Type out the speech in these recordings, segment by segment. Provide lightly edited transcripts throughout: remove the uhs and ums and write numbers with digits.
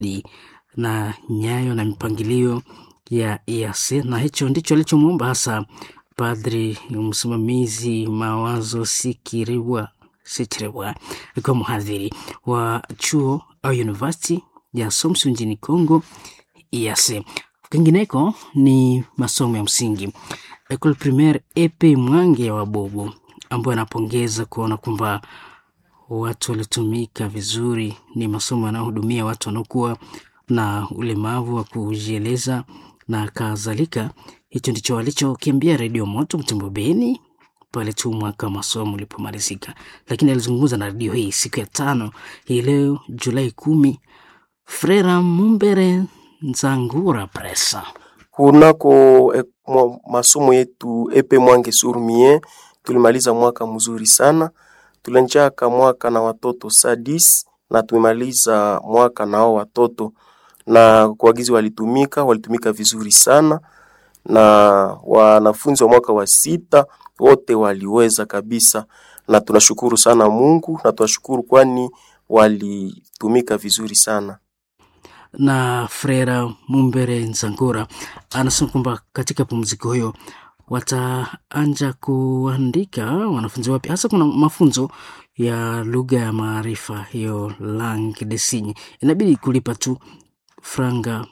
na nyayo na mipangilio ya EAC, na hicho ndicho alichomwomba hasa padri msimamizi Mawazo Sichiribwa kwa mhadhiri wa chuo au university ya Somsu nchini Kongo EAC. Kwingineko ni masomo ya msingi. Ecole Primaire EP Mwange wa Bobo ambao anapongeza kuona kwamba watu walitumika vizuri. Ni masomo yanayohudumia watu wanaokuwa na ulemavu wa kujieleza na kadhalika. Hicho ndicho walichokiambia Radio Moto Butembo Beni pale tu mwaka masomo ulipomalizika. Lakini alizungumza na radio hii siku ya 5 hii leo Julai 10. Frera Mumbere Nzangura Presa. Kunako masomo yetu EP Mwange Surmie tulimaliza mwaka mzuri sana. Tulenjaka mwaka na watoto sadis na tumemaliza mwaka nao watoto, na kuagizi walitumika vizuri sana, na wanafunzi wa mwaka wa 6 wote waliweza kabisa, na tunashukuru sana Mungu, na tunashukuru kwani walitumika vizuri sana. Na Frera Mumbere Nzangura anasema kwamba katika pumziko hiyo wataanja kuandika wanafunzi wapya, hasa kuna mafunzo ya lugha ya maarifa, hiyo langue des signes. Inabidi kulipa tu franga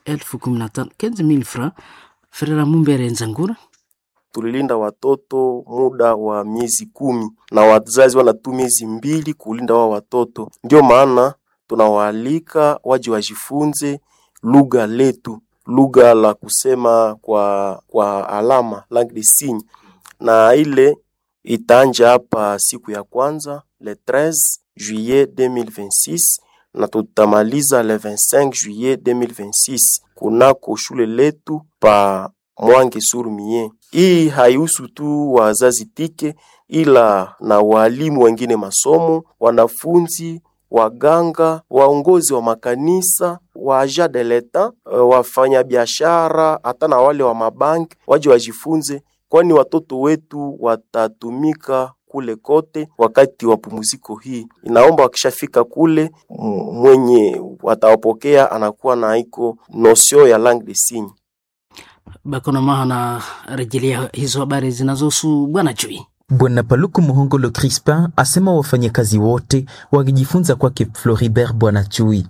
15,000 francs. Frera Mumbere Nzangura: tulilinda watoto muda wa miezi 10 na wazazi wanatu miezi 2 kulinda wao watoto. Ndio maana tunawaalika waje wajifunze lugha letu, lugha la kusema kwa alama, langue des signes, na ile itaanja hapa siku ya kwanza le 13 juillet 2026 na tutamaliza le 25 juillet 2026 kunako shule letu pa Mwange Surmie. Hii haihusu tu wazazi tike, ila na walimu wengine masomo, wanafunzi, waganga, waongozi wa makanisa, wa agent de l'etat, wafanya biashara, hata na wale wa mabanki waje wajifunze, kwani watoto wetu watatumika kule kote wakati wa pumziko hii. Inaomba wakishafika kule mwenye watawapokea anakuwa na iko notion ya langue des signes. Bakona mahana rejelea hizo habari zinazohusu Bwana Chui. Bwana Paluku Muhongolo Crispin asema wafanyakazi wote wakijifunza kwake Floribert Bwana Chui.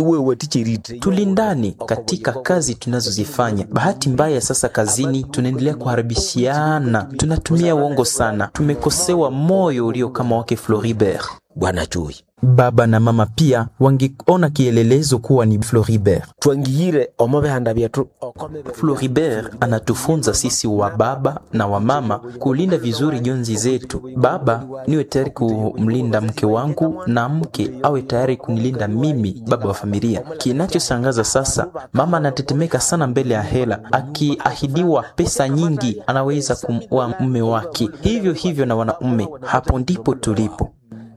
Tulindani katika kazi tunazozifanya. Bahati mbaya sasa kazini tunaendelea kuharibishiana. Tunatumia uongo sana. Tumekosewa moyo ulio kama wake Floribert Bwana Chui. Baba na mama pia wangeona kielelezo kuwa ni Floribert. Floribert anatufunza sisi wa baba na wa mama kulinda vizuri jonzi zetu. Baba niwe tayari kumlinda mke wangu, na mke awe tayari kunilinda mimi, baba wa familia. Kinachoshangaza sasa, mama anatetemeka sana mbele ya hela. Akiahidiwa pesa nyingi anaweza kumua mume wake. Hivyo na wanaume. Hapo ndipo tulipo.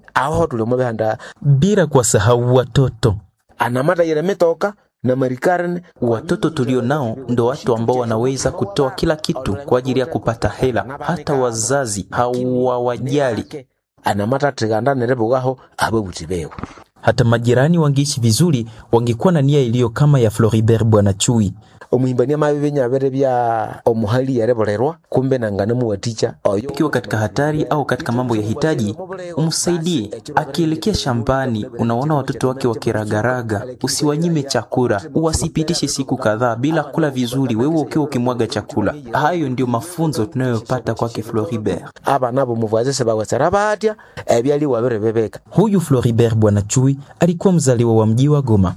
Bila kwa sahau watoto. Anamata yeremetoka na marikarne. Watoto tulio nao ndo watu ambao wanaweza kutoa kila kitu kwa ajili ya kupata hela. Hata wazazi hawawajali. Anamata tiganda nerebogaho abe butibewe. Hata majirani wangeishi vizuri wangekuwa na nia iliyo kama ya Floribert Bwana Chui. Omuhimbania mabibenya bere bya omuhali yareborerwa kumbe nangana mu waticha. Ukiwa katika hatari au katika mambo ya hitaji, umsaidie. Akielekea shambani unaona watoto wake wakiragaraga, usiwanyime chakula. Uwasipitishe siku kadhaa bila kula vizuri, wewe ukiwa ukimwaga chakula. Hayo ndio mafunzo tunayopata kwake Floribert. Aba nabo muvazese bagwatarabatia ebyali wabere bebeka. Huyu Floribert Bwana Chui alikuwa mzaliwa wa mji wa Goma.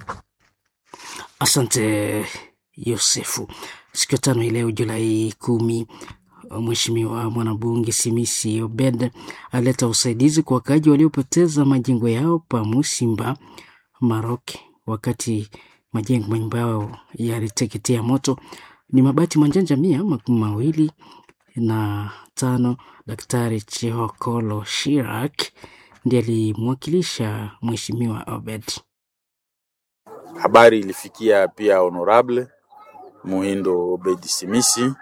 Asante Yosefu. Siku ya 5 leo Julai 10, Mheshimiwa mwanabunge Simisi Obed aleta usaidizi kwa wakaji waliopoteza majengo yao pa Musimba Maroc, wakati majengo manyumba yao yaliteketea moto. Ni mabati manjanja 125. Daktari Chihokolo Shirak ndiye alimwakilisha Mheshimiwa Obed. Habari ilifikia pia honorable Muhindo Obedi Simisi,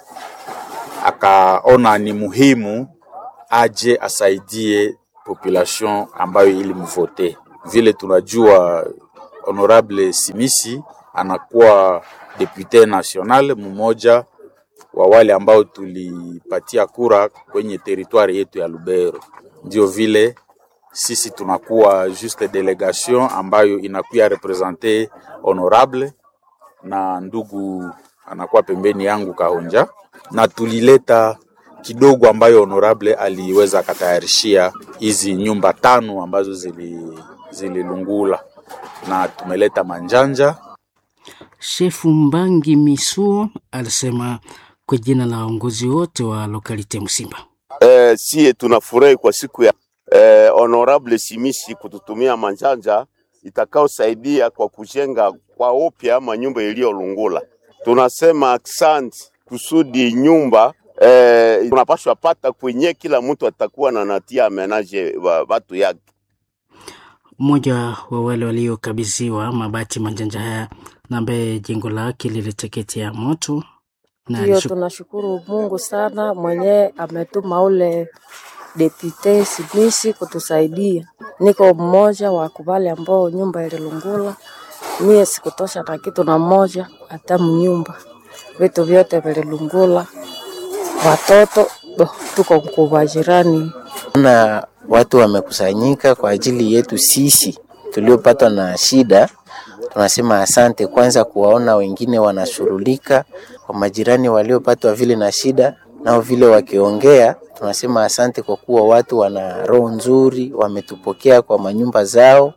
akaona ni muhimu aje asaidie population ambayo ilimvote. Vile tunajua Honorable Simisi anakuwa depute national, mmoja wa wale ambao tulipatia kura kwenye teritwari yetu ya Lubero. Ndio vile sisi tunakuwa juste delegation ambayo inakuwa represente honorable, na ndugu anakuwa pembeni yangu Kahonja, na tulileta kidogo ambayo honorable aliweza katayarishia hizi nyumba 5 ambazo zililungula, na tumeleta manjanja. Shefu Mbangi Misuo alisema kwa jina la waongozi wote wa lokalite Musimba. Sie tunafurahi kwa siku ya Honorable Simisi kututumia manjanja itakaosaidia kwa kujenga kwa upya manyumba iliyolungula. Tunasema asante kusudi nyumba tunapaswa pata kwenye kila mtu atakuwa na natia amenaje watu yake. Mmoja wa wale waliokabidhiwa mabati manjanja haya na ambaye jengo lake liliteketea moto, na hiyo tunashukuru Mungu sana mwenye ametuma ule depute Simisi kutusaidia. Niko mmoja wa kubali ambao nyumba ililungula. Mie sikutosha na kitu na moja hata mnyumba. Vitu vyote vililungula. Watoto tuko kwa jirani. Na watu wamekusanyika kwa ajili yetu sisi tuliopatwa na shida. Tunasema asante kwanza kuwaona wengine wanashurulika, kwa majirani waliopatwa vile na shida nao vile wakiongea. Tunasema asante kwa kuwa watu wana roho nzuri, wametupokea kwa manyumba zao.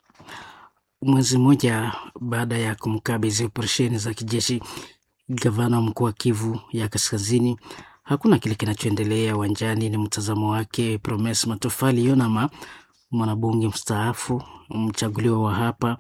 Mwezi mmoja baada ya kumkabidhi operesheni za kijeshi gavana mkuu wa Kivu ya Kaskazini, hakuna kile kinachoendelea uwanjani. Ni mtazamo wake Promise Matofali Yonama, mwanabunge mstaafu mchaguliwa wa hapa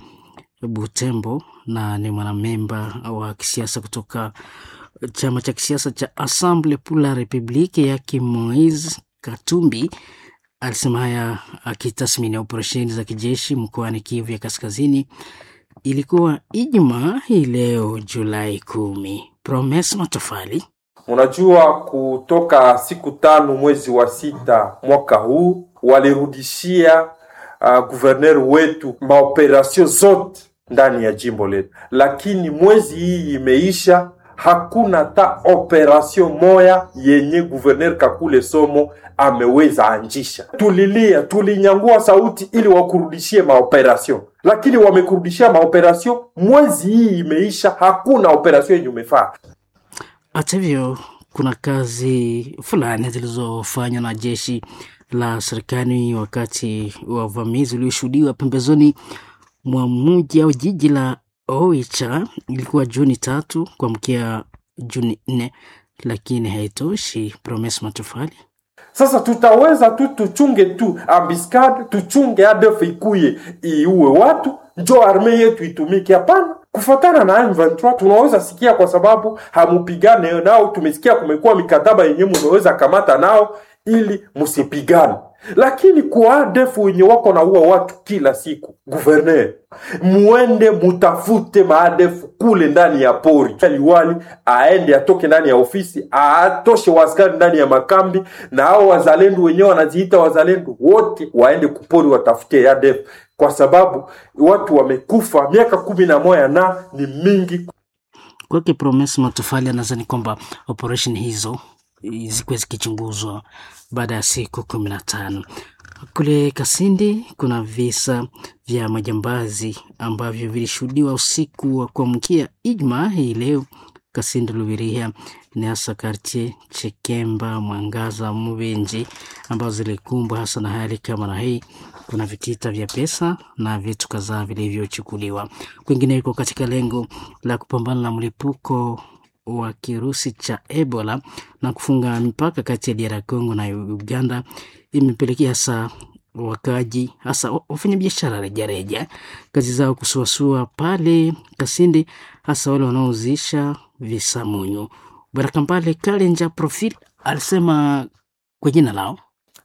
Butembo na ni mwanamemba wa kisiasa kutoka chama cha kisiasa cha Assemble pour la République ya Moise Katumbi. Alisema haya akitathmini operesheni za kijeshi mkoani Kivu ya Kaskazini. Ilikuwa Ijumaa hii leo Julai 10. Promise Matofali: unajua kutoka siku 5 mwezi wa 6 mwaka huu walirudishia guverner wetu maoperasyon zote ndani ya jimbo letu, lakini mwezi hii imeisha, hakuna ta operasyon moya yenye guverner Kakule Somo ameweza anjisha. Tulilia, tulinyangua sauti ili wakurudishie maoperasyon, lakini wamekurudishia maoperasyon. Mwezi hii imeisha, hakuna operasyon yenye umefaa. Hata hivyo kuna kazi fulani zilizofanywa na jeshi la serikali wakati wa uvamizi ulioshuhudiwa pembezoni mwa mji au jiji la Oicha. Ilikuwa Juni 3 kuamkia Juni 4, lakini haitoshi. Promise Matofali: sasa tutaweza tu tuchunge tu ambiskade, tuchunge ADF ikuye iue watu, njo arme yetu itumike? Hapana. Kufatana na M23 tunaweza sikia kwa sababu hamupigane nao, tumesikia kumekuwa mikataba yenye mnaweza kamata nao ili musipigane, lakini kwa ADF wenye wako na uwa watu kila siku, guverner muende mutafute maadef kule ndani ya pori. Liwali aende atoke ndani ya ofisi, atoshe waskari ndani ya makambi, na hao wazalendo wenyewe wanajiita wazalendo wote waende kupori watafute ADF, kwa sababu watu wamekufa miaka 11 na ni mingi. Kwake Promise Matofali anadhani kwamba operation hizo zikuwe zikichunguzwa baada ya siku 15. Kule Kasindi kuna visa vya majambazi ambavyo vilishuhudiwa usiku wa kuamkia Ijumaa hii leo Kasindi Lubiriha, ni hasa quartier Chekemba, Mwangaza, Mubenji ambazo zilikumbwa hasa na hali kama na hii. Kuna vitita vya pesa na vitu kadhaa vilivyochukuliwa. Kwingineko, katika lengo la kupambana na mlipuko wa kirusi cha Ebola na kufunga mipaka kati ya DR Congo na Uganda, imepelekea hasa wakaji, hasa wafanyabiashara rejareja, kazi zao kusuasua pale Kasindi, hasa wale wanaouzisha visamunyu. Bwana Kampale Kalenja Profil alisema kwa jina lao,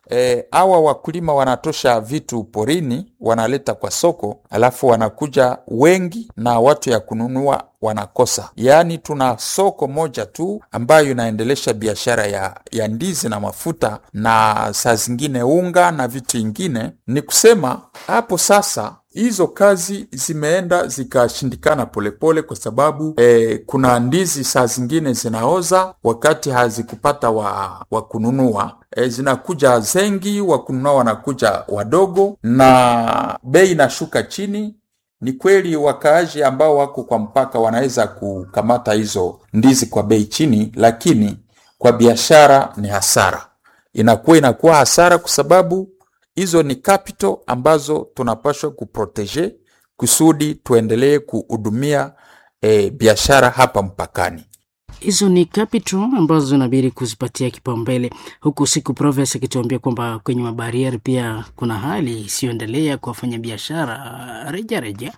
hawa wakulima wanatosha vitu porini wanaleta kwa soko, alafu wanakuja wengi na watu ya kununua wanakosa. Yaani tuna soko moja tu ambayo inaendelesha biashara ya ndizi na mafuta na saa zingine unga na vitu ingine. Ni kusema hapo sasa hizo kazi zimeenda zikashindikana polepole, kwa sababu kuna ndizi saa zingine zinaoza wakati hazikupata wa kununua. Zinakuja zengi, wa kununua wanakuja wadogo na bei inashuka chini. Ni kweli wakaaji ambao wako kwa mpaka wanaweza kukamata hizo ndizi kwa bei chini, lakini kwa biashara ni hasara. Inakuwa hasara kwa sababu hizo ni capital ambazo tunapaswa kuprotege kusudi tuendelee kuhudumia biashara hapa mpakani. Hizo ni capital ambazo inabidi kuzipatia kipaumbele, huku siku Province akituambia kwamba kwenye mabarieri pia kuna hali isiyoendelea kwa wafanyabiashara reja.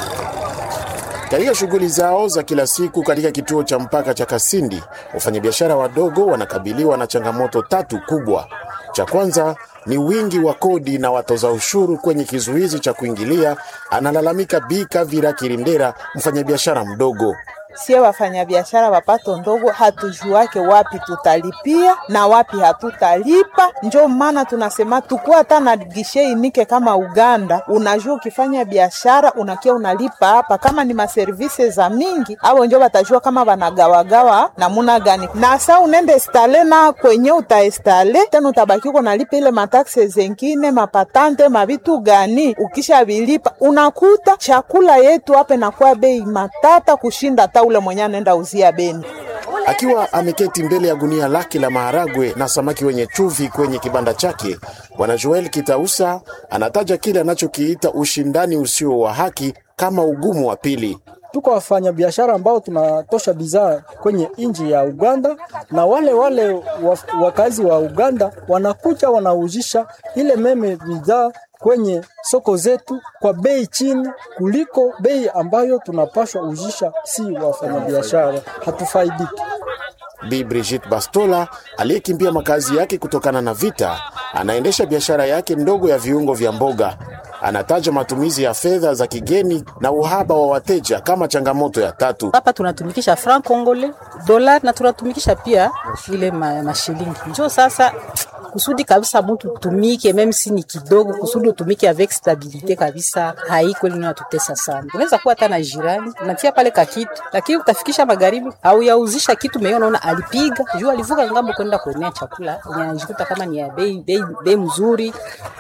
Katika shughuli zao za kila siku katika kituo cha mpaka cha Kasindi, wafanyabiashara wadogo wanakabiliwa na changamoto tatu kubwa. Cha kwanza ni wingi wa kodi na watoza ushuru kwenye kizuizi cha kuingilia, analalamika Bika Vira Kirindera, mfanyabiashara mdogo. Sie wafanyabiashara wapato ndogo hatujuake wapi tutalipia na wapi hatutalipa. Ndio maana tunasema tukua hata na gishe inike kama Uganda. Unajua ukifanya biashara unakia unalipa hapa, kama ni maservise za mingi au ndio watajua kama wanagawagawa namuna gani. Na sasa unende installe na kwenye utainstalle tena utabaki uko nalipa ile mataxe zengine, mapatante, mavitu gani. Ukisha bilipa unakuta chakula yetu hapa na kwa bei matata kushinda ule mwenye anaenda uzia Beni. Akiwa ameketi mbele ya gunia lake la maharagwe na samaki wenye chuvi kwenye kibanda chake, Bwana Joel Kitausa anataja kile anachokiita ushindani usio wa haki kama ugumu wa pili. Tuko wafanya biashara ambao tunatosha bidhaa kwenye nchi ya Uganda, na wale wakazi wa Uganda wanakuja wanauzisha ile meme bidhaa kwenye soko zetu kwa bei chini kuliko bei ambayo tunapashwa uzisha. Si wafanyabiashara hatufaidiki. Bi Brigitte Bastola aliyekimbia makazi yake kutokana na vita, anaendesha biashara yake ndogo ya viungo vya mboga. Anataja matumizi ya fedha za kigeni na uhaba wa wateja kama changamoto ya tatu. Hapa tunatumikisha franc congolais, dollar na tunatumikisha pia ile mashilingi. Njoo sasa kusudi kabisa mtu tumike meme si ni kidogo, kusudi utumike avec stabilité kabisa haiko ile inatutesa sana. Unaweza kuwa hata na jirani unatia pale kakitu, lakini utafikisha magharibi au yauzisha kitu meyo unaona alipiga juu alivuka ngambo kwenda kuonea chakula, unajikuta kama ni ya bei mzuri.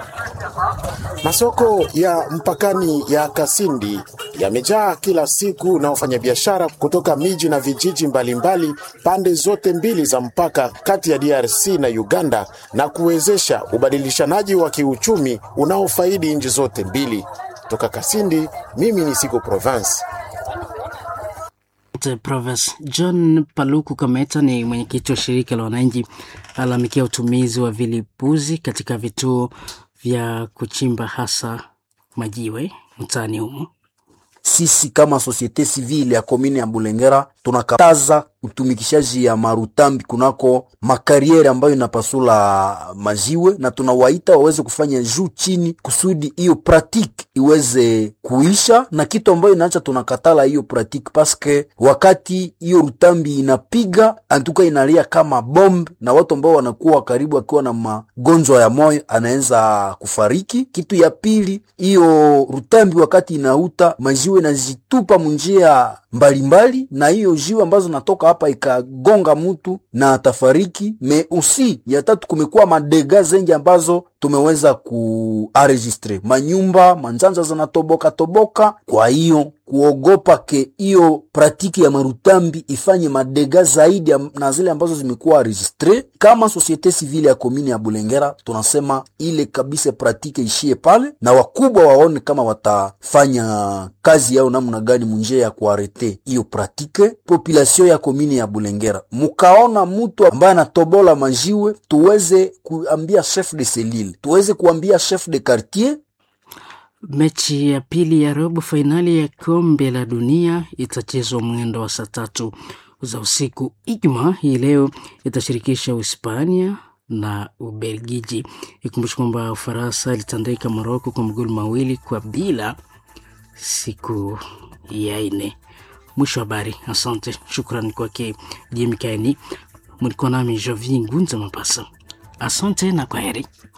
Masoko ya mpakani ya Kasindi yamejaa kila siku na wafanyabiashara kutoka miji na vijiji mbalimbali pande zote mbili za mpaka kati ya DRC na Uganda, na kuwezesha ubadilishanaji wa kiuchumi unaofaidi nchi zote mbili. Toka Kasindi, mimi ni Siku Province. Province. John Paluku Kameta ni mwenyekiti wa shirika la wananchi alamikia utumizi wa vilipuzi katika vituo vya kuchimba hasa majiwe mtaani humo. Sisi kama societe civile ya komini ya Bulengera tunakataza utumikishaji ya marutambi kunako makariere ambayo inapasula majiwe, na tunawaita waweze kufanya juu chini kusudi hiyo pratique iweze kuisha, na kitu ambayo inaacha tunakatala hiyo pratique paske wakati hiyo rutambi inapiga antuka inalia kama bomb, na watu ambao wanakuwa karibu akiwa na magonjwa ya moyo anaanza kufariki. Kitu ya pili, hiyo rutambi wakati inauta majiwe nazitupa munjia mbalimbali, na hiyo jiwe ambazo natoka hapa ikagonga mtu na atafariki. Me usi ya tatu, kumekuwa madega zengi ambazo tumeweza kuaregistre, manyumba manjanja zinatoboka. Kwa hiyo kuogopa ke hiyo pratiki ya marutambi ifanye madega zaidi na zile ambazo zimekuwa registre, kama societe civile ya komini ya Bulengera tunasema ile kabisa pratiki ishie pale, na wakubwa waone kama watafanya kazi yao namna gani munje ya kuarete hiyo pratike. Population ya komini ya Bulengera, mukaona mtu ambaye anatobola majiwe, tuweze kuambia chef de selile, tuweze kuambia chef de quartier. Mechi ya pili ya robo finali ya kombe la dunia itachezwa mwendo wa saa 3 za usiku. Ijumaa hii leo itashirikisha Uhispania na Ubelgiji. Ikumbusha kwamba Ufaransa ilitandika Morocco kwa magoli 2-0 siku ya 4. Mwisho habari. Asante, shukrani kwake Jimmy Kaini. Mlikuwa nami Jovi Ngunza Mapasa. Asante na kwaheri.